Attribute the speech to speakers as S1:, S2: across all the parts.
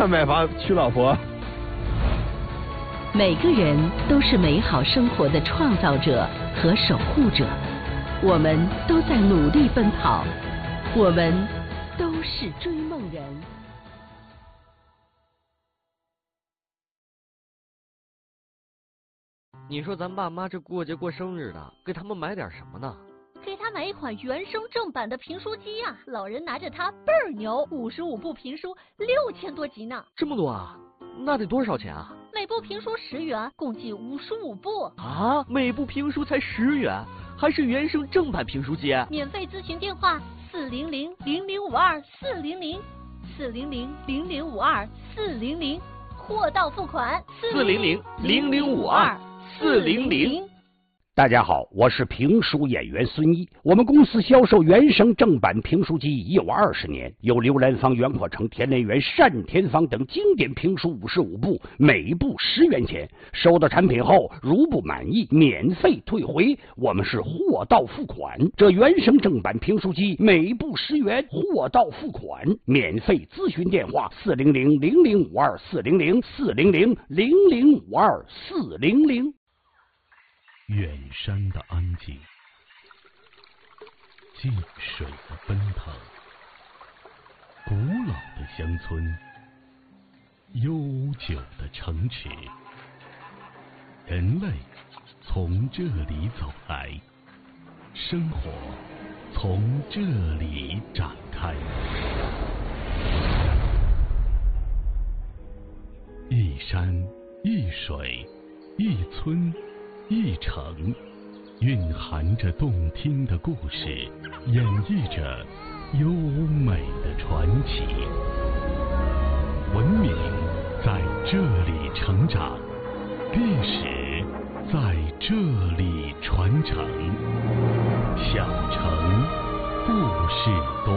S1: 买房娶老婆。
S2: 每个人都是美好生活的创造者和守护者，我们都在努力奔跑，我们都是追梦人。
S3: 你说咱爸妈这过节过生日的，给他们买点什么呢？
S4: 给他买一款原声正版的评书机啊！老人拿着它倍儿牛，55部评书6000多集呢。
S3: 这么多啊？那得多少钱啊？
S4: 每部评书10元，共计55部。
S3: 啊，每部评书才10元，还是原声正版评书机？
S4: 免费咨询电话400-0052-400，400-0052-400，货到付款
S3: 400-0052-400。
S5: 大家好，我是评书演员孙一。我们公司销售原声正版评书机已有20年，有刘兰芳、袁阔成、田连元、单田芳等经典评书55部，每部10元钱。收到产品后，如不满意，免费退回。我们是货到付款。这原声正版评书机每部10元，货到付款，免费咨询电话400-0052-400，400-0052-400。
S6: 远山的安静，近水的奔腾，古老的乡村，悠久的城池，人类从这里走来，生活从这里展开。一山一水一村一城，蕴含着动听的故事，演绎着优美的传奇。文明在这里成长，历史在这里传承。小城故事多。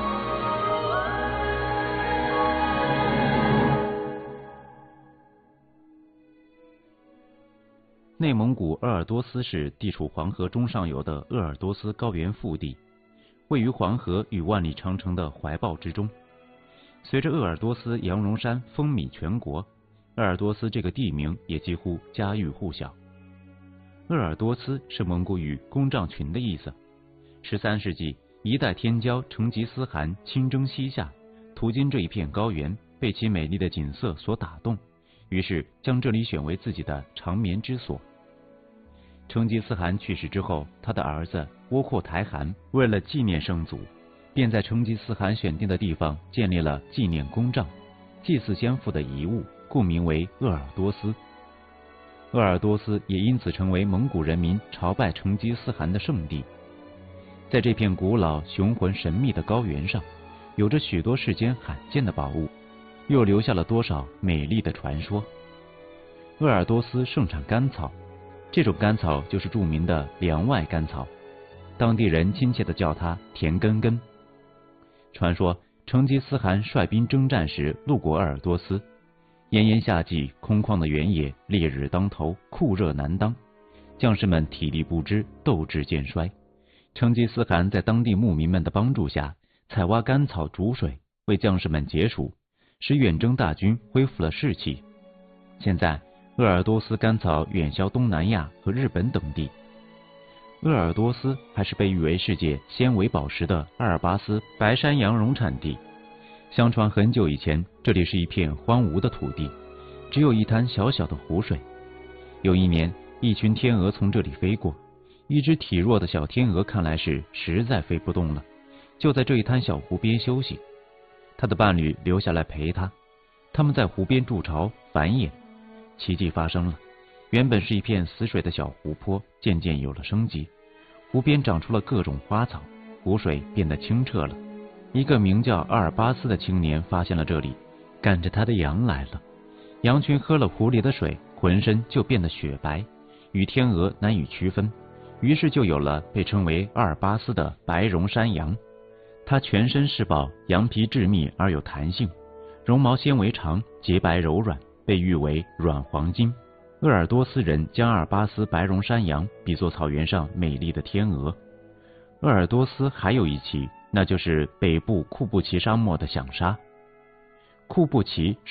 S7: 内蒙古鄂尔多斯市地处黄河中上游的鄂尔多斯高原腹地，位于黄河与万里长城的怀抱之中。随着鄂尔多斯羊绒衫风靡全国，鄂尔多斯这个地名也几乎家喻户晓。鄂尔多斯是蒙古语公帐群的意思。13世纪，一代天骄成吉思汗亲征西夏，途经这一片高原，被其美丽的景色所打动，于是将这里选为自己的长眠之所。成吉思汗去世之后，他的儿子窝阔台汗为了纪念圣祖，便在成吉思汗选定的地方建立了纪念公帐，祭祀先父的遗物，故名为鄂尔多斯。鄂尔多斯也因此成为蒙古人民朝拜成吉思汗的圣地。在这片古老、雄浑、神秘的高原上，有着许多世间罕见的宝物，又留下了多少美丽的传说。鄂尔多斯盛产甘草，这种甘草就是著名的凉外甘草，当地人亲切地叫它田根根。传说成吉思汗率兵征战时路过鄂尔多斯，炎炎夏季，空旷的原野，烈日当头，酷热难当，将士们体力不支，斗志渐衰。成吉思汗在当地牧民们的帮助下，采挖甘草煮水，为将士们解暑，使远征大军恢复了士气。现在鄂尔多斯甘草远销东南亚和日本等地。鄂尔多斯还是被誉为世界纤维宝石的阿尔巴斯白山羊绒产地。相传很久以前，这里是一片荒芜的土地，只有一滩小小的湖水。有一年，一群天鹅从这里飞过，一只体弱的小天鹅看来是实在飞不动了，就在这一滩小湖边休息。他的伴侣留下来陪他，他们在湖边筑巢繁衍。奇迹发生了，原本是一片死水的小湖泊渐渐有了生机，湖边长出了各种花草，湖水变得清澈了。一个名叫阿尔巴斯的青年发现了这里，赶着他的羊来了。羊群喝了湖里的水，浑身就变得雪白，与天鹅难以区分，于是就有了被称为阿尔巴斯的白绒山羊。它全身是宝，羊皮致密而有弹性，绒毛纤维长，洁白柔软，被誉为软黄金。鄂尔多斯人将阿尔巴斯白绒山羊比作草原上美丽的天鹅。鄂尔多斯还有一奇，那就是北部库布齐沙漠的响沙。库布齐